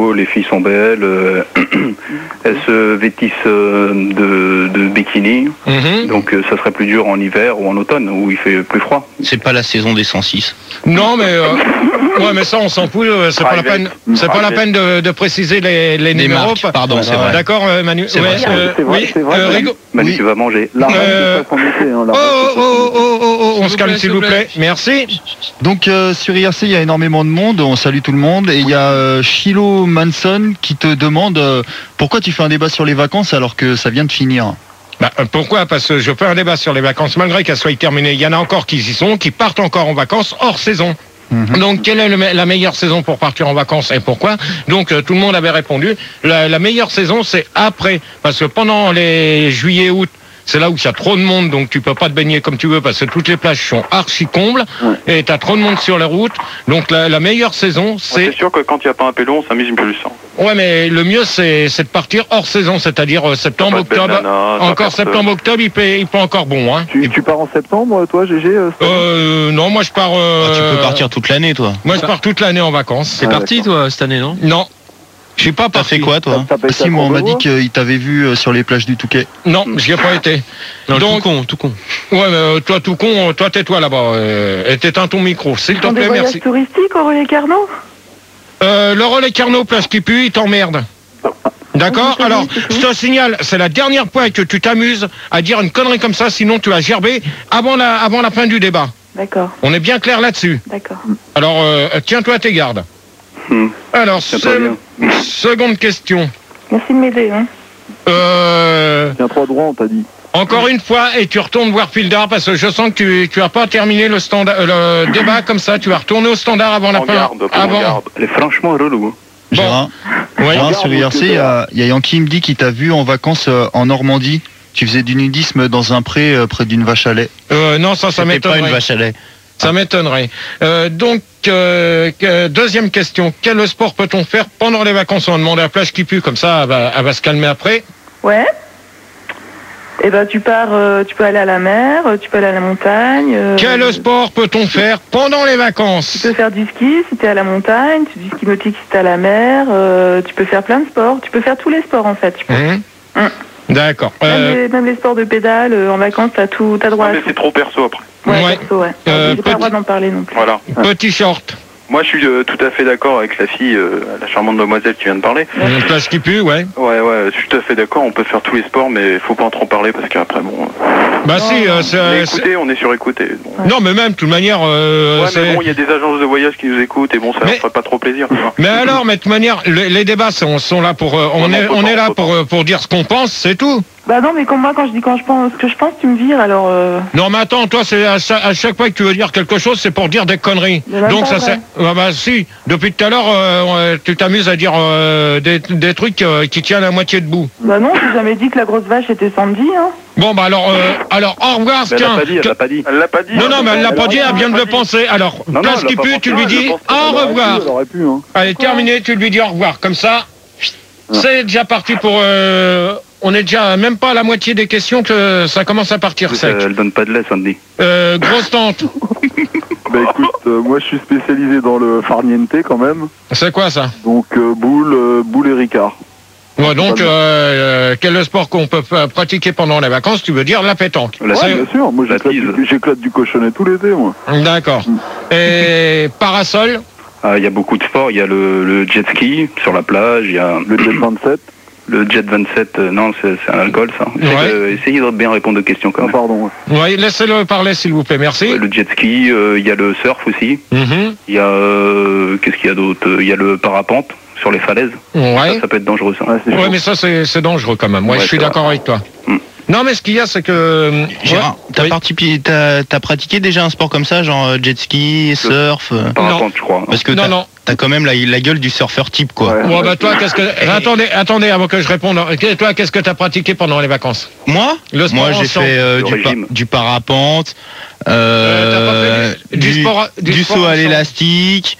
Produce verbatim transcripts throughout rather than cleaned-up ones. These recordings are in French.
Les filles sont belles, euh, elles se vêtissent euh, de, de bikini, mm-hmm. donc euh, ça serait plus dur en hiver ou en automne où il fait plus froid. C'est pas la saison des cent six. Non, mais euh, ouais, mais ça on s'en fout. C'est pas la peine. C'est pas la peine de, de préciser les, les numéros. Marques, pardon, c'est vrai. D'accord, Manu. C'est ouais, vrai. Euh, c'est vrai. Oui. C'est vrai. Euh, Manu, Manu oui. tu vas manger. La euh, reine, été, hein, la oh, oh, oh, oh, oh, oh, on se calme s'il vous plaît. Merci. Donc euh, sur I R C, il y a énormément de monde. On salue tout le monde et il y a euh, Shiloh Manson qui te demande euh, pourquoi tu fais un débat sur les vacances alors que ça vient de finir. Bah, pourquoi ? Parce que je fais un débat sur les vacances malgré qu'elles soient terminées. Il y en a encore qui y sont, qui partent encore en vacances hors saison. Mmh. Donc, quelle est le, la meilleure saison pour partir en vacances et pourquoi ? Donc, euh, tout le monde avait répondu. La, la meilleure saison, c'est après. Parce que pendant les juillet, août, c'est là où il y a trop de monde, donc tu peux pas te baigner comme tu veux parce que toutes les plages sont archi combles ouais. et tu as trop de monde sur les routes. Donc, la, la meilleure saison, c'est... Ouais, c'est sûr que quand il n'y a pas un pélo, on s'amuse plus. Hein. Ouais, mais le mieux, c'est, c'est de partir hors saison, c'est-à-dire euh, septembre, octobre. Banana, encore septembre, octobre, il peut, il peut encore bon. Hein. Tu, tu pars en septembre, toi, G G euh, euh, Non, moi je pars... Euh, ah, tu peux partir toute l'année, toi. Moi je pars toute l'année en vacances. T'es ah, parti, d'accord. toi, cette année, non ? Non. Je suis pas parti. T'as fait quoi, toi ? Ah, si, moi, on m'a dit qu'il t'avait vu euh, sur les plages du Touquet. Non, j'y ai pas été. Non, donc, tout con, tout con. Ouais, mais euh, toi, tout con, toi, tais-toi là-bas. Euh, et t'éteins ton micro, s'il te plaît, merci. Des voyages touristiques au Relais Carnot ? euh, Le Relais Carnot, plage qui pue, il t'emmerde. D'accord ? Alors, je te signale, c'est la dernière fois que tu t'amuses à dire une connerie comme ça, sinon tu vas gerber avant la, avant la fin du débat. D'accord. On est bien clair là-dessus. D'accord. Alors, euh, tiens-toi à tes gardes. Hmm. Alors, se... seconde question. Merci de m'aider. Hein. Euh... Tiens, trois droits, on t'a dit. Encore une fois, et tu retournes voir Pildar parce que je sens que tu tu as pas terminé le standard, euh, le débat comme ça. Tu vas retourner au standard avant la fin. Garde, avant. Garde. Elle est franchement relou. Bon. Gérard, ouais. Gérard, sur I R C, il y a, y a Yankee qui me dit qu'il t'a vu en vacances euh, en Normandie. Tu faisais du nudisme dans un pré euh, près d'une vache à lait. Euh, non, ça, ça C'était m'étonnerait. pas une vache à lait. Ça m'étonnerait. Euh, donc, euh, euh, deuxième question. Quel sport peut-on faire pendant les vacances ? On va demander à la plage qui pue, comme ça, elle va, elle va se calmer après. Ouais. Eh ben, tu pars, euh, tu peux aller à la mer, tu peux aller à la montagne. Euh, Quel sport peut-on faire pendant les vacances ? Tu peux faire du ski si t'es à la montagne, du ski nautique si t'es à la mer. Euh, tu peux faire plein de sports. Tu peux faire tous les sports en fait. Tu peux. Mmh. Mmh. D'accord. Même, Euh... les, même les sports de pédale, euh, en vacances, t'as tout, t'as droit Non, à mais tout. c'est trop perso après. Ouais, Ouais. perso, ouais. Euh, J'ai pas petit- le droit d'en parler non plus. Voilà. Petit short. Moi, je suis euh, tout à fait d'accord avec la fille, euh, la charmante demoiselle qui vient de parler. Une plage qui pue, ouais. Ouais, ouais, je suis tout à fait d'accord. On peut faire tous les sports, mais faut pas en trop parler parce qu'après, bon. euh, Bah si, euh, c'est... Mais c'est- écoutez, on est sur écouter. Bon. Non, mais même, de toute manière... Euh, Ouais, c'est... mais bon, il y a des agences de voyage qui nous écoutent et bon, ça Mais- leur ferait pas trop plaisir. Tu vois. Mais alors, mais de toute manière, le- les débats sont, sont là pour... euh, on Non, est, non, on faut est pas, là faut pour, pas. euh, pour dire ce qu'on pense, c'est tout. Bah non, mais comme moi, quand je dis quand je pense ce que je pense, tu me vires, alors... Euh... Non, mais attends, toi, c'est à chaque, à chaque fois que tu veux dire quelque chose, c'est pour dire des conneries. Mais même Donc pas ça, vrai. c'est... Ah bah si, depuis tout à l'heure, euh, tu t'amuses à dire euh, des, des trucs euh, qui tiennent à moitié debout. Bah non, j'ai jamais dit que la grosse vache était Sandy, hein. Bon, bah alors, euh, alors au revoir, Mais elle tiens. l'a pas dit, elle l'a pas dit. Elle l'a pas dit. Non, non, mais elle l'a pas dit, elle vient de le dit. penser. Alors, Non, non, place elle l'a qui pas pue, pensé. tu lui Ah, je dis pense au Elle aurait revoir. pu, elle aurait pu, hein. Allez, terminé, tu lui dis au revoir. Comme ça, c'est déjà parti pour... euh, on est déjà même pas à la moitié des questions que ça commence à partir sec. Elle donne pas de lait, Sandy. Euh, grosse tante, Bah écoute, euh, moi je suis spécialisé dans le farniente quand même. c'est quoi ça ? Donc euh, boule, euh, boule et ricard. Ouais, donc, euh, euh, quel est le sport qu'on peut euh, pratiquer pendant les vacances ? Tu veux dire la pétanque. La Ouais, bien sûr, moi la j'éclate tise. du, j'éclate du cochonnet tout l'été, moi. D'accord. Et parasol ? Ah, il y a beaucoup de sports. Il y a le, le jet ski sur la plage. Il y a Le jet vingt-sept. le jet vingt-sept. euh, non, c'est, c'est un alcool, ça. Essayez, Ouais. de, essayez de bien répondre aux questions quand Ah même. pardon, ouais. Oui, laissez-le parler s'il vous plaît, merci. Ouais, le jet ski. euh, Il y a le surf aussi. Mhm. Il y a euh, qu'est-ce qu'il y a d'autre Il y a le parapente sur les falaises. Ouais. Ça, ça peut être dangereux, ça. Ouais, c'est Ouais, chaud. mais ça, c'est, c'est dangereux quand même. Ouais, Ouais, je suis c'est d'accord vrai. avec toi. Mm. Non, mais ce qu'il y a, c'est que... Gérard, Ouais. t'as, Oui. participé- t'as, t'as pratiqué déjà un sport comme ça, genre euh, jet ski, surf euh, Parapente, je crois. Parce que Non, t'as, non. t'as quand même la, la gueule du surfeur type, quoi. Ouais. Ouais, bah toi, qu'est-ce que... Attendez, attendez, avant que je réponde. Ok, toi, qu'est-ce que t'as pratiqué pendant les vacances ? Moi Le sport Moi, j'ai ensemble. fait euh, Le du, pa- régime. du parapente, euh, Euh, t'as pas fait du- du sport- du du sport saut à ensemble. l'élastique,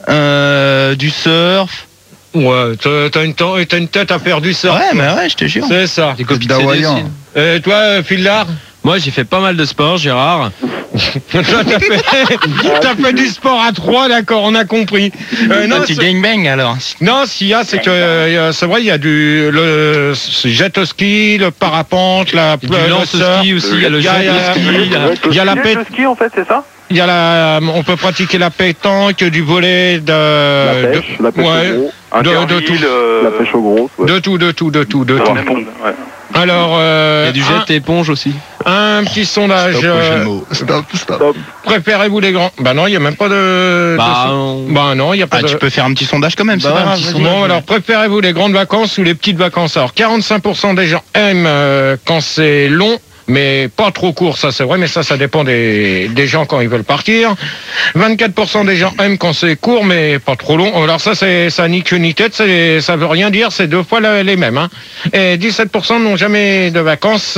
euh, du surf. Ouais, t'as, t'as, une, t'as une tête à faire du surf. Ouais, mais ouais, je te jure. C'est ça. Des copies de D'Hawaïen. C D aussi. Et toi, Philard ? Moi, j'ai fait pas mal de sport, Gérard. T'as fait, t'as fait du sport à trois, d'accord, on a compris. Euh, non, tu gangbang alors. Non, s'il y a, c'est que euh, c'est vrai, il y a du le jet ski, le parapente, la du lance-ski aussi, il y a le jet ski, il y a la jet ski en fait, c'est ça? Il y a la, on peut pratiquer la pétanque, du volley, de la pêche, de, la pêche ouais, au gros. de, de tout, euh... la pêche au gros, ouais. de tout, de tout, de tout, de tout. Ouais. Alors, euh, il y a du jet un, éponge aussi. Un petit sondage. Stop, euh, stop, stop, stop. Préférez-vous les grands? Bah non, il y a même pas de. Bah, de... on... bah non, il y a pas ah, de. Tu peux faire un petit sondage quand même. Bah c'est ouais, pas un grave, petit vas-y. sondage. Bon, alors préférez-vous les grandes vacances ou les petites vacances? Alors, quarante-cinq pour cent des gens aiment euh, quand c'est long, mais pas trop court, ça c'est vrai, mais ça, ça dépend des, des gens quand ils veulent partir. vingt-quatre pour cent des gens aiment quand c'est court, mais pas trop long. Alors ça, c'est ça ni queue ni tête, c'est, ça veut rien dire, c'est deux fois la, les mêmes. Hein. Et dix-sept pour cent n'ont jamais de vacances.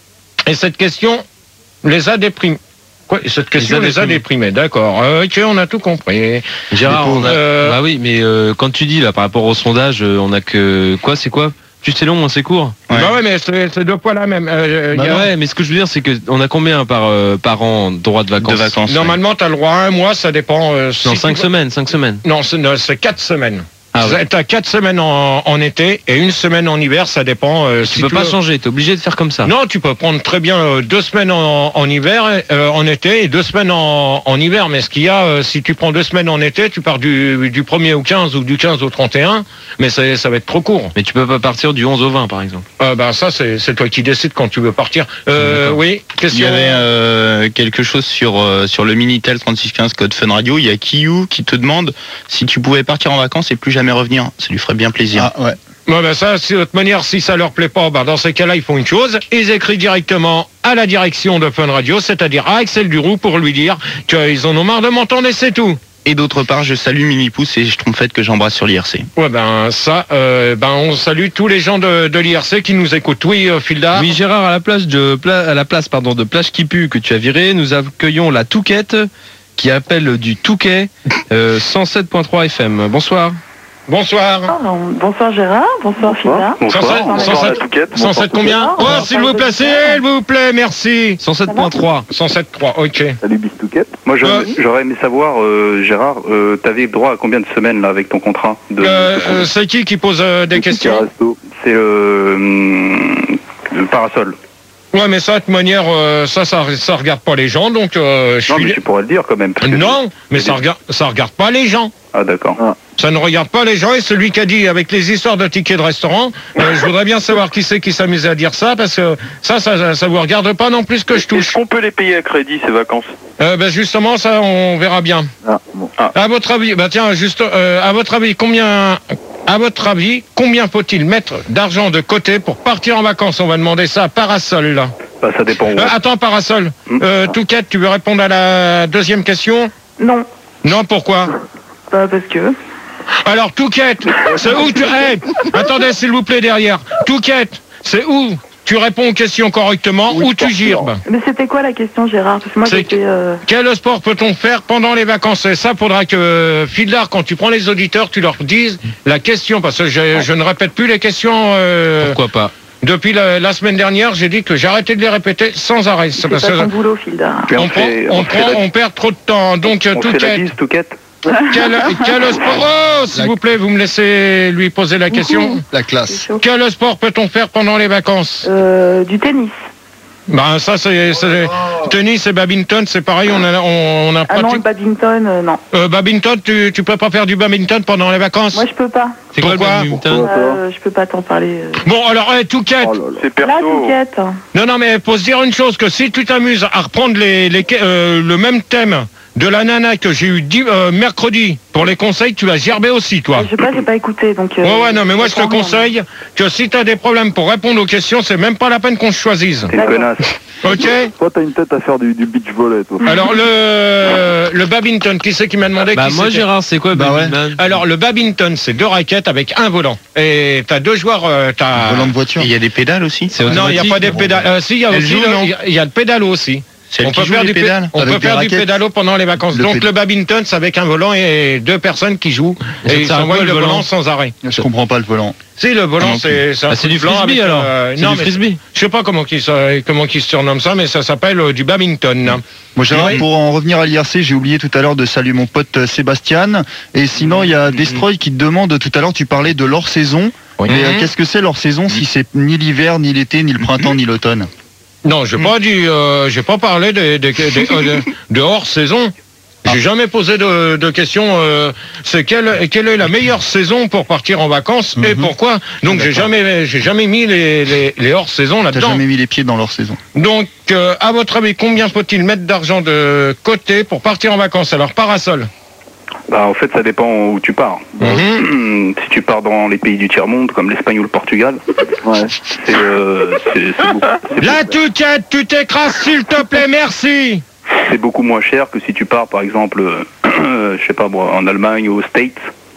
Et cette question les a déprimés. Quoi, cette question les a, les a déprimés, d'accord. Euh, ok, on a tout compris. Gérard, on a... euh... bah oui, mais euh, quand tu dis là par rapport au sondage, euh, on a que quoi, c'est quoi? Plus c'est long, moins c'est court. Ouais. Bah ouais, mais c'est, c'est deux fois la même. Euh, bah y a... Ouais, mais ce que je veux dire, c'est que on a combien par euh, par an droit de vacances? De vacances. Normalement, ouais. Tu as le droit à un mois, ça dépend. Euh, non, si cinq tu... semaines, cinq semaines. Non, c'est, non, c'est quatre semaines. Ah ouais. T'as quatre semaines en, en été et une semaine en hiver, ça dépend. Euh, tu si peux tu pas veux... changer, t'es obligé de faire comme ça. Non, tu peux prendre très bien euh, deux semaines en, en hiver, euh, en été et deux semaines en, en hiver. Mais ce qu'il y a, euh, si tu prends deux semaines en été, tu pars du, du premier au quinze ou du quinze au trente et un, mais ça, ça va être trop court. Mais tu peux pas partir du onze au vingt, par exemple. Euh, bah ça, c'est, c'est toi qui décides quand tu veux partir. Euh, oui, question. Il y avait euh, quelque chose sur, euh, sur le Minitel trente-six quinze code Fun Radio. Il y a Kiyu qui te demande si tu pouvais partir en vacances et plus jamais revenir. Ça lui ferait bien plaisir. Ah, ouais. Ouais, ben ça, de toute manière, si ça leur plaît pas, ben dans ces cas-là, ils font une chose. Ils écrivent directement à la direction de Fun Radio, c'est-à-dire à Axel Duroux, pour lui dire qu'ils en ont marre de m'entendre et c'est tout. Et d'autre part, je salue Mimi Pouce et Schtroumpfette que j'embrasse sur l'I R C. Ouais, ben ça, euh, ben on salue tous les gens de, de l'I R C qui nous écoutent. Oui, euh, Fildar. Oui, Gérard, à la place de à la place pardon de Plage qui pue que tu as viré, nous accueillons la Touquette qui appelle du Touquet euh, cent sept point trois F M. Bonsoir. Bonsoir. Oh, bonsoir Gérard, bonsoir Fida. Bonsoir. cent sept, cent sept combien? Oh, s'il vous plaît, s'il vous plaît, merci. cent sept point trois. cent sept point trois, ok. Salut Bistouquette. Moi j'aurais, j'aurais aimé savoir, euh, Gérard, euh, t'avais droit à combien de semaines là avec ton contrat de, euh, de euh, C'est qui qui pose euh, des questions? C'est euh, le parasol. Ouais, mais ça, de toute manière, euh, ça, ça, ça regarde pas les gens, donc euh, je Non, suis... mais tu pourrais le dire quand même. parce que Non, mais c'est ça des- regarde, ça regarde pas les gens. Ah d'accord. Ça ne regarde pas les gens, et celui qui a dit avec les histoires de tickets de restaurant, euh, je voudrais bien savoir qui c'est qui s'amusait à dire ça, parce que ça, ça, ça vous regarde pas non plus que je Est-ce touche. qu'on peut les payer à crédit, ces vacances? Euh, ben justement, ça, on verra bien. Ah, bon. À votre avis, bah tiens, juste, euh, à votre avis, combien, à votre avis, combien faut-il mettre d'argent de côté pour partir en vacances? On va demander ça à Parasol, là. Bah, ça dépend où. Euh, attends, Parasol. Hmm. Euh, Touquette, tu veux répondre à la deuxième question? Non, Non, pourquoi? bah parce que... Alors, Touquette, c'est où tu... Hey, attendez, s'il vous plaît, derrière. Touquette, c'est où tu réponds aux questions correctement ou tu girbes? Mais c'était quoi la question Gérard? Parce que moi C'est j'étais... Euh... Quel sport peut-on faire pendant les vacances? Et ça, faudra que, euh, Fildar, quand tu prends les auditeurs, tu leur dises la question, parce que je, je ne répète plus les questions... Euh, Pourquoi pas? Depuis la, la semaine dernière, j'ai dit que j'arrêtais de les répéter sans arrêt. C'est C'est parce pas ton que boulot Fildar. Puis on, prend, fait, on, fait prend, la- on perd trop de temps. Donc, on fait la Touquette, bise, Touquette. quel, quel sport... Oh, s'il vous plaît, vous me laissez lui poser la question. La C'est classe. chaud. Quel sport peut-on faire pendant les vacances? Euh, du tennis. Ben ça c'est, c'est tennis et badminton, c'est pareil, on a on, on a Ah non, le pratique- badminton, euh, non. euh, badminton, tu tu peux pas faire du badminton pendant les vacances? Moi je peux pas. C'est quoi le Pourquoi badminton? Euh, je peux pas t'en parler. euh. Bon alors, hey, Touquette, Oh là là. C'est Là, perso. Touquette. non non mais faut se dire une chose, que si tu t'amuses à reprendre les, les euh, le même thème de la nana que j'ai eu di- euh, mercredi pour les conseils, tu vas gerber aussi toi. Je sais pas, j'ai pas écouté, donc... euh, Ouais ouais non mais moi je te comprends rien. conseille que si t'as des problèmes pour répondre aux questions, c'est même pas la peine qu'on se choisisse. T'es une connasse. Ok? Toi, t'as une tête à faire du, du beach volley, toi. Alors le le badminton, qui c'est qui m'a demandé? Bah qui moi c'était Gérard, c'est quoi le Bah ouais. badminton? Alors le badminton, c'est deux raquettes avec un volant. Et t'as deux joueurs, euh, t'as... Volant de voiture. Il y a des pédales aussi. C'est Non, il n'y a automatique. pas des pédales. Euh, si, il y a Elle aussi joue, le- non il y a- il y a le pédalo aussi. C'est elle On qui peut joue faire, les du, pédales on avec peut des faire du raquettes. pédalo pendant les vacances. Le Donc péd- le badminton, c'est avec un volant et deux personnes qui jouent. Et Et ça ils sert à s'envoient quoi, le le volant volant sans arrêt. Je comprends pas le volant. Si, le Ah volant, non c'est c'est un Ah, c'est coup du de volant frisbee, avec, alors. euh, C'est non, du mais frisbee. je sais pas comment qui comment qui se surnomme ça, mais ça s'appelle euh, du badminton. hein. Moi, j'ai- Oui. pour en revenir à l'I R C, j'ai oublié tout à l'heure de saluer mon pote euh, Sébastien. Et sinon, il y a Destroy qui te demande, tout à l'heure, tu parlais de l'hors-saison. Oui. Mais euh, Mhm. qu'est-ce que c'est l'hors-saison si c'est ni l'hiver, ni l'été, ni le printemps, ni l'automne? Non, j'ai pas dit, euh, j'ai pas parlé de, de, de, de- de hors saison. J'ai jamais posé de, de questions. Euh, c'est quelle, quelle est la meilleure saison pour partir en vacances et Mhm. pourquoi. Donc j'ai jamais, j'ai jamais mis les, les, les hors saison T'as là-dedans. jamais mis les pieds dans l'hors-saison. Donc, euh, à votre avis, combien faut-il mettre d'argent de côté pour partir en vacances? Alors, parasol. Bah, en fait, ça dépend où tu pars. Mhm. Si tu pars dans les pays du tiers-monde, comme l'Espagne ou le Portugal, Ouais. c'est euh, c'est- c'est beaucoup, c'est La touquette, tu t'écrases, s'il te plaît, merci. c'est beaucoup moins cher que si tu pars, par exemple, euh, je sais pas moi, en Allemagne ou aux States,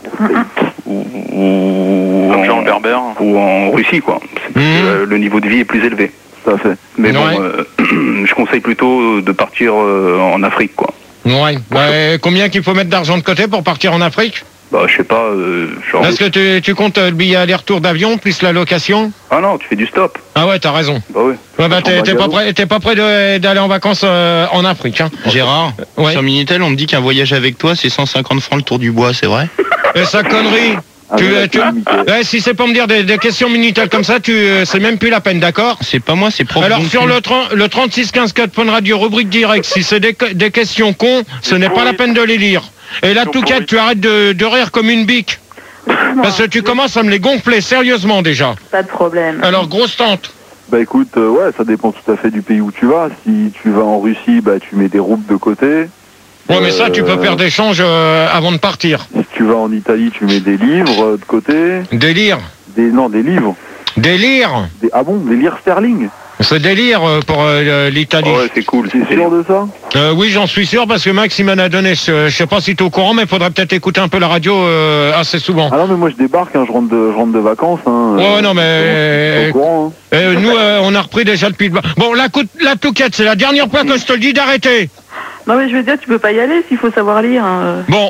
ou, ou, Comme Jean en, Berbère. ou en Russie, quoi. C'est parce que, Mhm. euh, le niveau de vie est plus élevé. Tout à fait. Mais Ouais. bon, euh, je conseille plutôt de partir euh, en Afrique, quoi. Ouais. Bah, combien qu'il faut mettre d'argent de côté pour partir en Afrique? Bah, je sais pas, euh, genre... Est-ce que tu, tu comptes euh, le billet aller-retour d'avion plus la location? Ah non, tu fais du stop. Ah ouais, t'as raison. Bah oui. Ouais, bah, t'es, t'es pas Bagalo. prêt, t'es pas prêt de- d'aller en vacances euh, en Afrique, hein? Gérard, Ouais. sur Minitel, on me dit qu'un voyage avec toi, c'est cent cinquante francs le tour du bois, c'est vrai? Et sa connerie. Ah, Tu- mais là, tu- c'est limité. Ouais, si c'est pour me dire des, des questions Minitel comme ça, tu, euh, c'est même plus la peine, d'accord? C'est pas moi, c'est prof. Alors donc sur tu- le, trente le trente-six quinze quatre Fun Radio, rubrique direct, si c'est des, des questions cons, ce n'est pas la peine de les lire. Et là, Sont Touquette, pourris. tu arrêtes de, de rire comme une bique. Parce que tu commences à me les gonfler, sérieusement déjà. Pas de problème. Alors, grosse tante. Bah écoute, euh, ouais, ça dépend tout à fait du pays où tu vas. Si tu vas en Russie, bah tu mets des roubles de côté. Ouais, mais ça, tu peux Euh, faire des changes euh, avant de partir. Si tu vas en Italie, tu mets des livres euh, de côté. Délire. Des non, des livres. Délire. Des, ah bon, des livres sterling. C'est délire euh, pour euh, l'Italie. Oh, ouais, c'est cool. T'es c'est sûr de ça? Euh, oui, j'en suis sûr parce que Max, il m'en a donné. Je, je sais pas si tu es au courant, mais il faudrait peut-être écouter un peu la radio euh, assez souvent. Ah non, mais moi je débarque, hein, je rentre de, je rentre de vacances. Hein, Ouais, euh, ouais, non, mais- je suis au courant, hein. Euh, nous, euh, on a repris déjà depuis le bas. Bon, la, cou- la Touquette, c'est la dernière fois que je te le dis d'arrêter. Non, mais je veux dire, tu peux pas y aller s'il faut savoir lire. hein. Bon.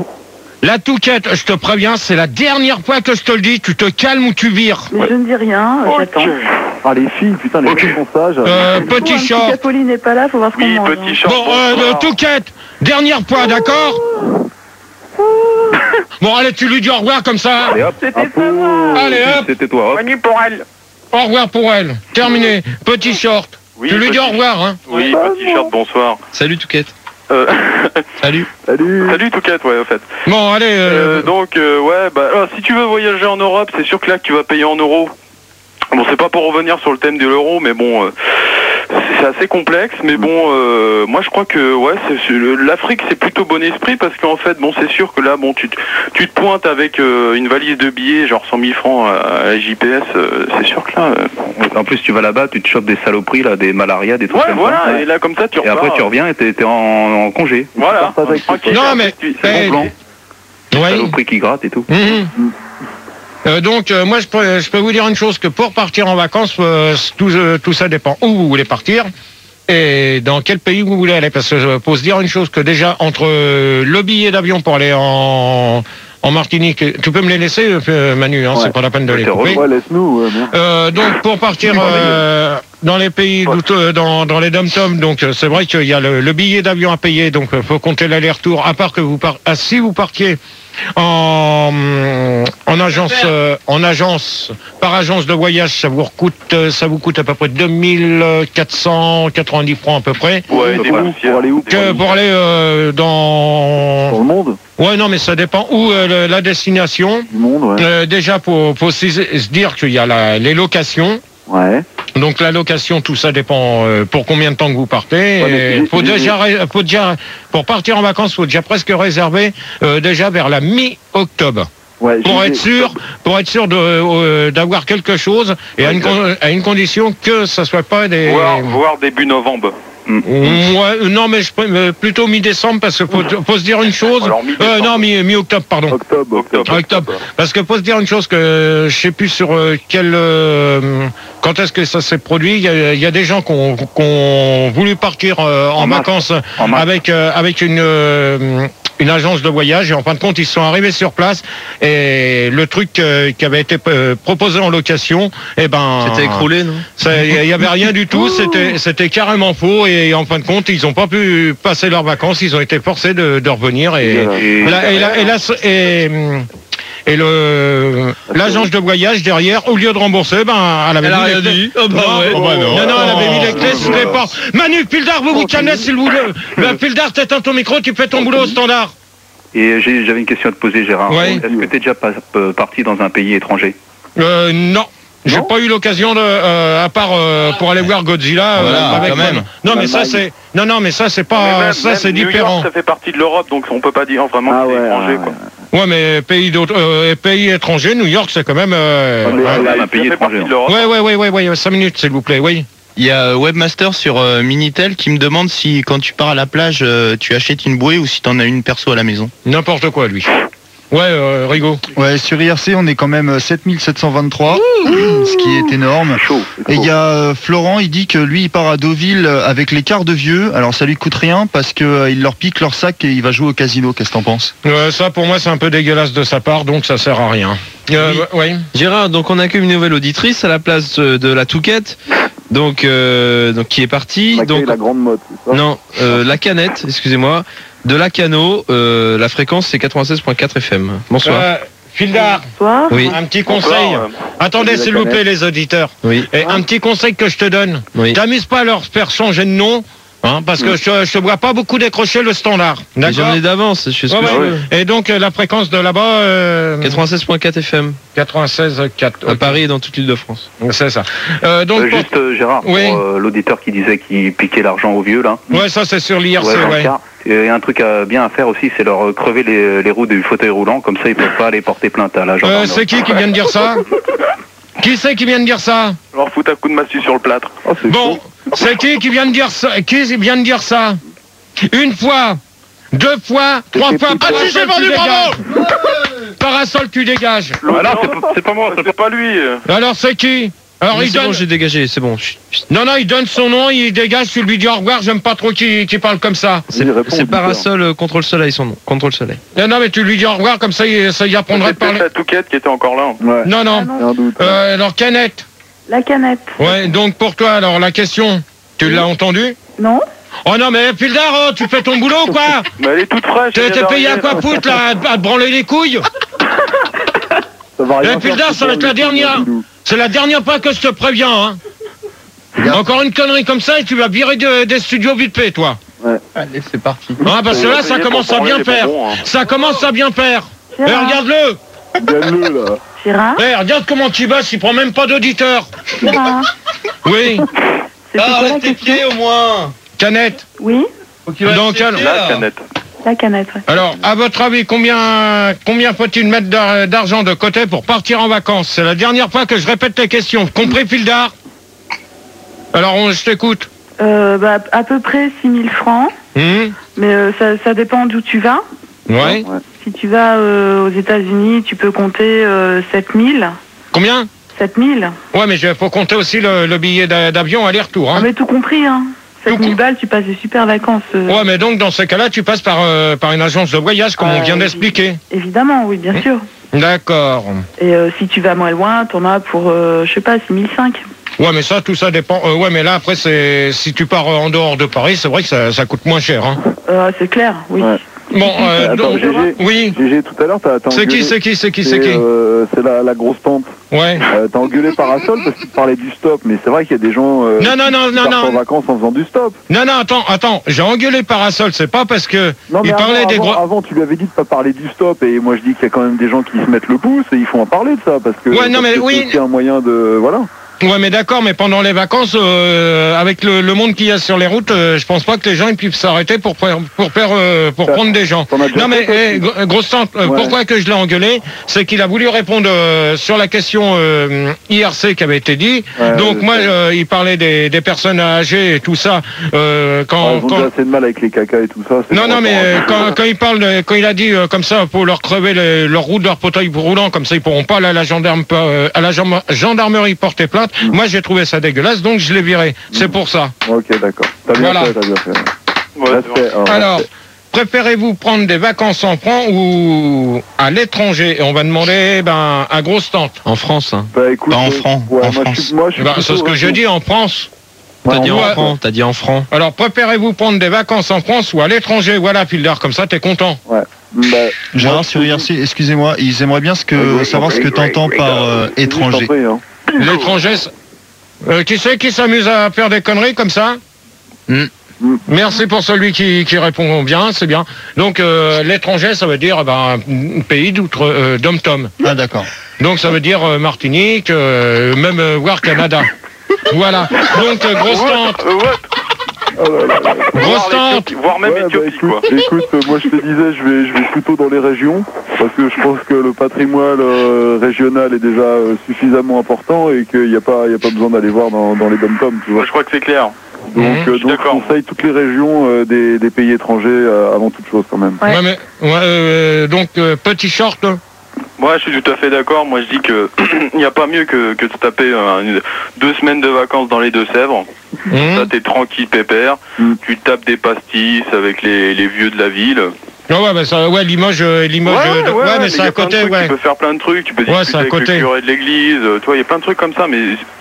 La Touquette, je te préviens, c'est la dernière fois que je te le dis. Tu te calmes ou tu vires. Mais je ne dis rien, euh, j'attends. Ah les filles, putain, les Ok. filles sont sages. Euh, Il faut un petit petit short. Capoli n'est pas là, faut voir ce qu'on Oui, mange. petit hein. short. Bon, euh, bonsoir. euh, Touquette, dernière fois, d'accord? Bon, allez, tu lui dis au revoir comme ça. Allez hop, C'était pas moi. Allez, hop, c'était toi, hop. Manu pour elle. au revoir pour elle. Terminé. Petit short. Oui, Tu lui dis petit- au revoir, hein. Oui, petit short, bonsoir. Salut Touquette. Euh, Salut. Salut. Salut Touquette, ouais, en fait. Bon, allez. euh, Euh, donc, euh, ouais, bah, alors, si tu veux voyager en Europe, c'est sûr que là, que tu vas payer en euros. Bon, c'est pas pour revenir sur le thème de l'euro, mais bon, euh, c'est assez complexe. Mais bon, euh, moi, je crois que, ouais, c'est- c'est- le- l'Afrique, c'est plutôt bon esprit parce qu'en fait, bon, c'est sûr que là, bon, tu, te- tu te pointes avec euh, une valise de billets, genre cent mille francs à, à la J P S, euh, c'est sûr que là. euh, En plus, tu vas là-bas, tu te chopes des saloperies, là, des malarias, des trucs ouais, comme voilà, ça. et là, comme ça, tu Et repars. après, tu reviens et t'es t'es en, en congé. Voilà. Partage avec Tranquille. Non, mais- Tu- eh, Bon plan. Des ouais. saloperies qui grattent et tout. Mhm. Euh, donc, euh, moi, je peux, je peux vous dire une chose, que pour partir en vacances, euh, tout, euh, tout ça dépend où vous voulez partir et dans quel pays vous voulez aller. Parce que euh, faut se dire une chose, que déjà, entre euh, le billet d'avion pour aller en, en Martinique, tu peux me les laisser, euh, Manu, hein, Ouais. c'est pas la peine de les C'est couper. Ouais, laisse-nous. Ouais, merde. Euh, donc pour partir euh, dans les pays, douteux, dans, dans les dom-toms, donc euh, c'est vrai qu'il y a le, le billet d'avion à payer, donc il faut compter l'aller-retour. À part que vous par... ah, si vous partiez en, en agence, euh, en agence, par agence de voyage, ça vous coûte, euh, ça vous coûte à peu près deux mille quatre cent quatre-vingt-dix francs à peu près. Ouais, Pour des aller où poussières. Pour aller où Que pour aller euh, Dans dans, le monde ouais non mais ça dépend où euh, le- la destination. Du monde, ouais. Euh, déjà faut, faut se se dire qu'il y a la, les locations. Ouais. Donc la location, tout ça dépend euh, pour combien de temps que vous partez. Ouais, mais Et j'ai- faut j'ai- déjà, ré- faut déjà, pour partir en vacances, faut déjà presque réserver euh, déjà vers la mi-octobre. Ouais, Pour j'ai- être sûr, pour être sûr de, euh, d'avoir quelque chose et à, une, con- à une condition que ça soit pas des. Voir, voir début novembre. Mm. Ouais, non, mais je, euh, plutôt mi-décembre parce que faut, faut se dire une chose. Alors, euh, non, mi- mi-octobre, pardon. Octobre, octobre. Octobre. Parce que faut se dire une chose que je sais plus sur euh, quel euh, quand est-ce que ça s'est produit. Il y a, il y a des gens qui ont, qui ont voulu partir euh, en, En mars. vacances En mars. avec euh, avec une euh, une agence de voyage et en fin de compte ils sont arrivés sur place et le truc euh, qui avait été euh, proposé en location, eh ben C'était écroulé, non? ça, il y avait rien du tout. C'était c'était carrément faux et en fin de compte ils n'ont pas pu passer leurs vacances. Ils ont été forcés de, de revenir et Et- la- et la- et la- et, et le l'agence de voyage derrière, au lieu de rembourser, ben elle avait Elle a mis rien les clés. dit. Oh bah non, ouais. oh bah non. non, non, elle avait mis les clés sous les Oh. portes. Manu Pildar, vous vous calmez s'il vous plaît. Le Pildar, t'éteins ton micro, tu fais ton boulot au standard. Et j'ai- j'avais une question à te poser, Gérard. Ouais. Est-ce que tu es déjà pas- euh, parti dans un pays étranger? Euh, non. J'ai Non pas eu l'occasion de, euh, à part euh, pour aller voir Godzilla euh, Voilà, avec quand moi. même. Non mais ça c'est, non non mais ça c'est Mais pas, même- ça même c'est New York, différent. ça fait partie de l'Europe, donc on peut pas dire vraiment Ah que c'est ouais, étranger, ouais, quoi. ouais. Ouais mais pays d'autres, euh, pays étrangers, New York c'est quand même. Euh, Ah, mais- ouais. Ouais, Ouais, un pays ça fait étranger. partie de l'Europe. ouais ouais ouais ouais ouais, cinq minutes s'il vous plaît, oui. Il y a euh, Webmaster sur euh, Minitel qui me demande si quand tu pars à la plage, euh, tu achètes une bouée ou si t'en as une perso à la maison. N'importe quoi lui. Ouais, euh, Rigaud. Ouais, sur I R C, on est quand même sept mille sept cent vingt-trois, ce qui est énorme. C'est chaud. c'est Et il chaud. y a euh, Florent, il dit que lui, il part à Deauville euh, avec les quarts de vieux. Alors ça lui coûte rien parce que euh, il leur pique leur sac et il va jouer au casino. Qu'est-ce que t'en penses? Euh, ça pour moi c'est un peu dégueulasse de sa part, donc ça sert à rien. Euh, Oui. ouais. Gérard, donc on accueille une nouvelle auditrice à la place euh, de la Touquette, donc, euh, donc qui est partie. On accueille Donc, la grande mode, c'est ça? non, euh, la canette, excusez-moi, de la Cano, euh, la fréquence c'est quatre-vingt-seize virgule quatre F M. Bonsoir. Euh, Fildar, Bonsoir. Oui, un petit Bonsoir, conseil. euh, Attendez la s'il vous canette. plaît les auditeurs. oui, Et un petit conseil que je te donne. oui. T'amuses pas à leur faire changer de nom, hein, parce que je, te- je te vois pas beaucoup décrocher le standard. Mais D'accord. J'en ai d'avance, je fais ce Ouais, que je ouais. veux. Et donc euh, la fréquence de là-bas, euh, quatre-vingt-seize virgule quatre F M, quatre-vingt-seize virgule quatre. à Paris et dans toute l'île de France. C'est ça. Euh, donc Euh, pour- juste, euh, Gérard, Oui. pour euh, l'auditeur qui disait qu'il piquait l'argent aux vieux, là. ouais, ça c'est sur l'I R C, Ouais, dans le ouais. cas. Et un truc à bien à faire aussi, c'est leur euh, crever les, les roues du fauteuil roulant, comme ça ils peuvent pas aller porter plainte à la Euh, gendarmerie. c'est qui qui vient de dire ça? Qui c'est qui vient de dire ça? leur foutre un coup de massue sur le plâtre. Oh, c'est Bon, chaud. c'est qui qui vient de dire ça? Qui vient de dire ça? Une fois, deux fois, trois C'était fois. plus Ah, toi. si, j'ai vendu, bravo! Parasol, tu dégages. Ah non, c'est pas- c'est pas moi, c'est pas lui. euh. Alors c'est qui? Alors Mais il c'est donne. bon, j'ai dégagé, c'est bon. Chut, chut. Non, non, il donne son nom, il dégage, tu lui dis au revoir, j'aime pas trop qu'il qu'il parle comme ça. C'est Il répond c'est au Parasol euh, contre le soleil son nom, contre le soleil. Non, non, mais tu lui dis au revoir, comme ça, il, ça y apprendra C'est de parler. peut-être la Touquette qui était encore là. Ouais, Non, Ah non. non, c'est un doute. Euh, alors, Canette. la canette. Ouais, donc pour toi, alors, la question, tu l'as entendue? Non? Oh non, mais Pildar, oh, tu fais ton boulot, quoi? Mais elle est toute fraîche. Tu elle étais vient payé à d'arriver. quoi foutre, là, à, à te branler les couilles? Ça va rien Et puis faire, là, c'est ça va pas être la lui, dernière. Doudou. C'est la dernière fois que je te préviens, hein. Encore une connerie comme ça et tu vas virer de- des studios vite fait, toi. Allez, c'est parti. Hein, parce que là, ça Payé commence pour à bien branler les faire. bonbons, hein. Ça commence à bien faire. Eh, Gérard. regarde-le. Gagne-le, là. Gérard? Eh, regarde comment tu bosses, il prend même pas d'auditeur. Gérard? Oui, C'était quoi la question? au moins. Canette. Oui? Donc, alors, La canette. La canette, ouais. alors, à votre avis, combien, combien faut-il mettre d'ar- d'argent de côté pour partir en vacances? C'est la dernière fois que je répète les questions. Compris, Pildar? Alors, on, je t'écoute. Euh, bah, à peu près six mille francs. Hum, Mais euh, ça, ça dépend d'où tu vas. ouais. Si tu vas euh, aux États-Unis, tu peux compter euh, sept mille. Combien? sept mille. Ouais, mais il faut compter aussi le, le billet d'a- d'avion aller-retour. Ah, Hein. mais tout compris, hein. sept mille Tout- balles, tu passes des super vacances. euh, Ouais, mais donc, dans ces cas-là, tu passes par, euh, par une agence de voyage, comme Euh, on vient oui. d'expliquer. Évidemment, oui, bien sûr. D'accord. Et euh, si tu vas moins loin, t'en as pour, euh, je sais pas, six mille cinq. Ouais, mais ça, tout ça dépend. Euh, ouais, mais là, après, c'est si tu pars euh, en dehors de Paris, c'est vrai que ça, ça coûte moins cher. Hein. Euh, c'est clair, oui. Ouais. Bon, euh, Attends, donc, Gégé, oui. Gégé, tout à l'heure, t'as t'as C'est qui, engueulé- c'est qui, c'est qui, c'est c'est, qui euh, c'est la, la grosse tante. Ouais. Euh, t'as engueulé Parasol parce qu'il te parlait du stop, mais c'est vrai qu'il y a des gens euh, Non, non, non, qui non, partent en non. vacances en faisant du stop. Non, non, attends, attends. J'ai engueulé Parasol. C'est pas parce que Non, mais il avant, parlait des avant, gros. avant, tu lui avais dit de pas parler du stop, et moi je dis qu'il y a quand même des gens qui se mettent le pouce et il faut en parler de ça parce que Ouais, non, parce mais que oui. c'est aussi un moyen de voilà. Ouais, mais d'accord, mais pendant les vacances, euh, avec le, le monde qu'il y a sur les routes, euh, je pense pas que les gens ils puissent s'arrêter pour pour pour, euh, pour Ça, prendre des gens. Non mais eh, gr- grosse tante, euh, Ouais. pourquoi que je l'ai engueulé, c'est qu'il a voulu répondre euh, sur la question euh, I R C qui avait été dit. Ouais, Donc ouais, moi, ouais. euh, il parlait des, des personnes âgées et tout ça. Euh, quand, Ouais, ils ont quand- déjà assez de mal avec les cacas et tout ça. c'est non, bon, non, mais euh, bon, quand, quand il parle, de- quand il a dit euh, comme ça pour leur crever les- leur roue de leur fauteuil roulant, comme ça ils pourront pas aller à la gendarme, euh, à la gen- gendarmerie porter plainte. Mm. Moi, j'ai trouvé ça dégueulasse, donc je l'ai viré. C'est pour ça. Ok, d'accord. T'as bien Voilà. fait, t'as bien fait. Ouais, c'est Respect, alors, Alors, respect. préférez-vous prendre des vacances en France ou à l'étranger? Et on va demander ben à grosse tante. En France, hein. Bah écoute, Pas en euh, francs, ouais, en moi, je France. suis, moi, je suis Ben, plutôt c'est ce que je retour. dis en France. Ouais, T'as dit en ouais. francs, t'as dit en francs. Alors, préférez-vous prendre des vacances en France ou à l'étranger? Voilà, Filder, comme ça, t'es content. Ouais. Bah, Gérard moi, sur I R C, excusez-moi, ils aimeraient bien ce que, savoir ce que tu entends par euh, je étranger. t'en prie, hein. L'étranger, c'est- euh, qui c'est qui s'amuse à faire des conneries comme ça? Hmm. Mm. Merci pour celui qui, qui répond bien, c'est bien. Donc euh, l'étranger, ça veut dire eh ben, un pays d'outre euh, d'Om-Tom. Ah d'accord. Donc ça veut dire euh, Martinique, euh, même euh, voire Canada. Voilà. Donc euh, grosse tante, Euh, what Oh là là là. grosse Voir tante. l'Éthiopie, voire même Ouais, bah, Éthiopie, écoute, quoi. écoute, euh, moi je te disais, je vais, je vais plutôt dans les régions, parce que je pense que le patrimoine euh, régional est déjà euh, suffisamment important et qu'il n'y a pas, il y a pas besoin d'aller voir dans, dans les dom-toms, tu Moi, vois. je crois que c'est clair. Mhm, Donc, je euh, suis donc je d'accord. conseille toutes les régions euh, des, des pays étrangers euh, avant toute chose quand même. Ouais. Ouais, mais, ouais, euh, donc euh, petit short. là. Moi, je suis tout à fait d'accord. Moi, je dis que il n'y a pas mieux que, que de se taper euh, une- deux semaines de vacances dans les Deux-Sèvres. Mhm. Ça, t'es tranquille, pépère. Mm. Tu tapes des pastis avec les, les vieux de la ville. Ah ouais, bah, ça, ouais, Limoges, euh, Limoges. euh, ouais, mais c'est y a à plein de côté, trucs, ouais. Tu peux faire plein de trucs. Tu peux Ouais, discuter c'est à avec côté. le curé de l'église. euh, Tu vois, il y a plein de trucs comme ça, mais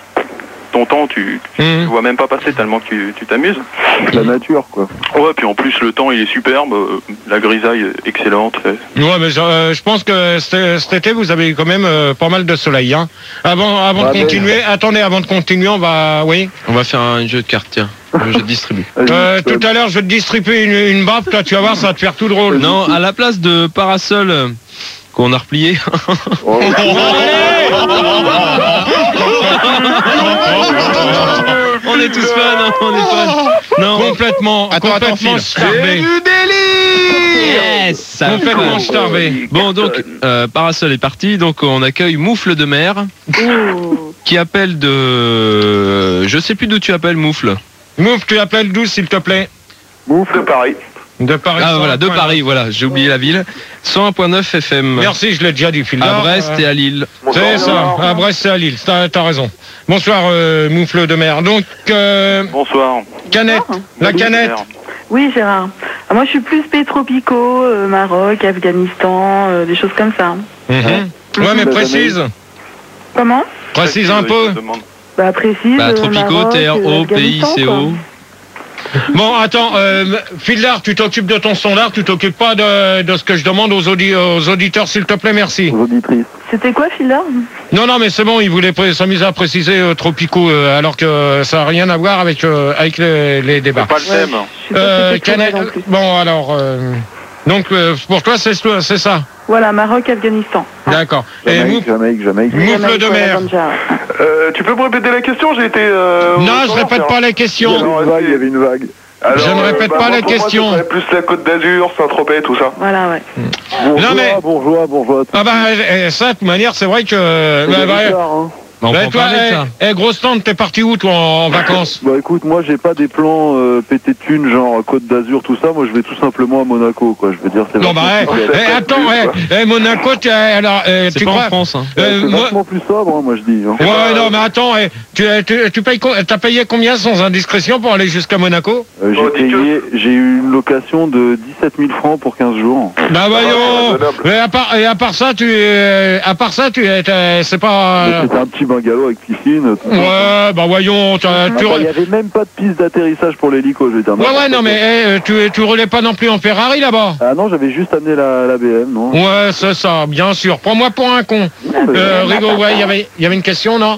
ton temps, tu, tu, Mhm. tu vois même pas passer tellement que tu tu t'amuses. La nature, quoi. Ouais, puis en plus, le temps, il est superbe. euh, La grisaille est excellente. Ouais, mais euh, je pense que cet cet été, vous avez quand même euh, pas mal de soleil. Hein. Avant, avant Ouais, de mais- continuer, attendez, avant de continuer, on va... Oui. On va faire un jeu de cartes, tiens. Je distribue. Vas-y, Euh, je te- tout à l'heure, je vais te distribuer une, une baffe, toi, tu vas voir, ça va te faire tout drôle. Non, à la place de parasol euh, qu'on a replié. Oh, On est tous fans, hein, on est fans. Non, Complètement, Attends, attends, complètement Phil. starvé. yes, ça Complètement fait. starvé. Bon, donc, euh, parasol est parti, donc on accueille Moufle de mer, Ouh. qui appelle de... Je sais plus d'où tu appelles, Moufle. Mouf, tu appelles d'où, s'il te plaît? Ouf, de Paris. De Paris. Ah voilà, de cent un. Paris, voilà, j'ai oublié la ville. cent un virgule neuf F M. Merci, je l'ai déjà dit, Phil. À Brest et à Lille. C'est ça, à Brest et à Lille, t'as t'as raison. Bonsoir, euh, Moufle de mer. Donc, euh, Bonsoir. canette, la Oui, canette. Gérard. Oui, Gérard. Ah, moi, je suis plus pays tropicaux, euh, Maroc, Afghanistan, euh, des choses comme ça. Mhm. Ouais, mais Bah, précise, Comment précise un je peu. te demande. Bah, précise. Bah, euh, tropicaux, Maroc, T R euh, O, P I Afghanistan, C quoi. O. Bon, attends, euh, Fildar, tu t'occupes de ton standard, tu t'occupes pas de, de ce que je demande aux, audi- aux auditeurs, s'il te plaît, merci. aux auditrices. C'était quoi, Philor? Non, non, mais c'est bon, il voulait pré- s'amuser à préciser euh, tropicaux, euh, alors que ça n'a rien à voir avec, euh, avec les, les débats. C'est pas le thème. Je suis pas Euh, très claire canette, non plus. bon, alors, euh, donc, euh, pour toi, c'est c'est ça. Voilà, Maroc, Afghanistan. D'accord. Et Jamaïque, Mouf- Jamaïque, Jamaïque. Moufle Jamaïque, de voilà, mer. Banja. Euh, tu peux me répéter la question? J'ai été... Euh, Non, au je standard, répète c'est pas un- les Il y questions. avait une vague, il y avait une vague. Alors, Je ne répète bah, pas moi, les pour moi, questions. ce serait plus la Côte d'Azur, Saint-Tropez, tout ça. Voilà, ouais. Bourgeois, Non, mais- bourgeois, bourgeois. Ah bah, euh, ça, de toute manière, c'est vrai que... C'est bah, bah, bizarre, hein. Bah, on bah, peut en toi, parler de ça. eh, eh, grosse tante, t'es parti où, toi, en, en vacances? Bah écoute, moi j'ai pas des plans euh, pétés de thunes, genre Côte d'Azur, tout ça. Moi je vais tout simplement à Monaco, quoi. Je veux dire, c'est Non, bah, vachement eh, plus- eh, attends, eh, eh, Monaco, t'es- alors, euh, C'est tu pas crois... en France, hein. euh, c'est moi- vachement plus sobre, hein, moi je dis. Hein. Ouais, non, mais attends, eh, tu, tu, tu payes, co- t'as payé combien sans indiscrétion pour aller jusqu'à Monaco? Euh, Oh, j'ai dis-que- payé, j'ai eu une location de dix-sept mille francs pour quinze jours. Bah voyons, raisonnable. mais à part, et à part ça, tu, euh, à part ça, tu, es- t'es- c'est pas... Mais euh, C'était un petit bungalow avec piscine. Tout ça. ouais, bah voyons, t'as- tu... Attends, il y avait même pas de piste d'atterrissage pour l'hélico, je vais dire. Ouais, ouais, non, mais eh, tu, tu roulais pas non plus en Ferrari là-bas? Ah non, j'avais juste amené la, la B M, non. Ouais, c'est ça, bien sûr. Prends-moi pour un con. Non, mais- Euh, Rigo, ouais, il y avait, il y avait une question, non?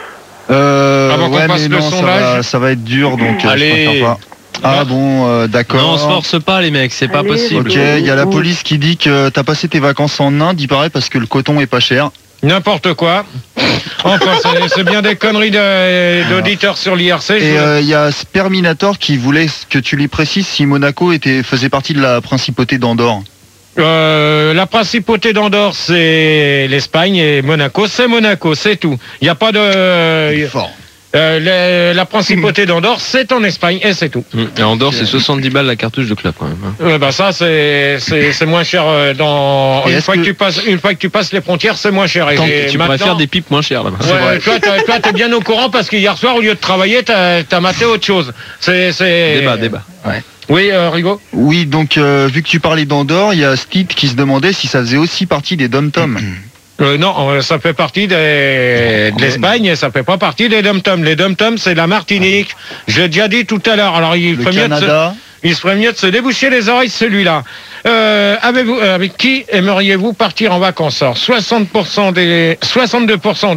Euh, Avant qu'on ouais, fasse mais le non, ça sondage. va, ça va être dur, donc euh, Allez. je préfère pas. Ah bon, euh, d'accord. Non, on se force pas, les mecs, c'est pas Allez, possible. Ok, il y a la police qui dit que t'as passé tes vacances en Inde, il paraît, parce que le coton est pas cher. N'importe quoi. Enfin, c'est, c'est bien des conneries de, d'auditeurs sur l'I R C. Et il euh, y a Sperminator qui voulait que tu lui précises si Monaco était, faisait partie de la principauté d'Andorre. Euh, la principauté d'Andorre, c'est l'Espagne, et Monaco, c'est Monaco, c'est tout. Il n'y a pas de... Euh, Fort. Euh, les, la principauté d'Andorre, c'est en Espagne et c'est tout. Mmh. Et Andorre, c'est soixante-dix balles la cartouche de club quand même. Hein. Euh, bah ça, c'est, c'est, c'est moins cher euh, dans. Une fois que... que tu passes, une fois que tu passes les frontières, c'est moins cher. Et Tant et tu maintenant... pourrais faire des pipes moins chères là-bas. Ouais, toi, t'es, toi, t'es bien au courant parce que hier soir, au lieu de travailler, t'as, t'as maté autre chose. C'est, c'est... Débat, débat. Ouais. Oui, euh, Rigaud. Oui, donc euh, vu que tu parlais d'Andorre, il y a Steve qui se demandait si ça faisait aussi partie des dom-toms. Euh, non, ça fait partie des, de l'Espagne et ça fait pas partie des dom-toms. Les dom-toms, c'est la Martinique. J'ai déjà dit tout à l'heure. Alors, il ferait mieux de se, il serait mieux de se déboucher les oreilles, celui-là. Euh, avez-vous, avec qui aimeriez-vous partir en vacances? Alors, soixante pour cent des, soixante-deux pour cent